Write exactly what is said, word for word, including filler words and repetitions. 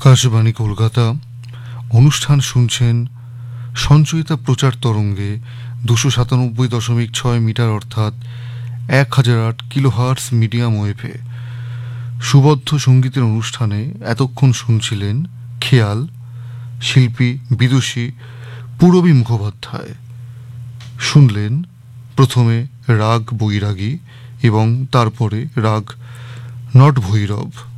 আকাশবাণী কলকাতা। অনুষ্ঠান শুনছেন সঞ্চয়িতা প্রচার তরঙ্গে দুশো সাতানব্বই দশমিক ছয় মিটার অর্থাৎ এক হাজার আট কিলোহার্টস মিডিয়াম ওয়েভে। সুবদ্ধ সঙ্গীতের অনুষ্ঠানে এতক্ষণ শুনছিলেন খেয়াল, শিল্পী বিদুষী পূরবী মুখোপাধ্যায়। শুনলেন প্রথমে রাগ বৈরাগী এবং তারপরে রাগ নটভৈরব।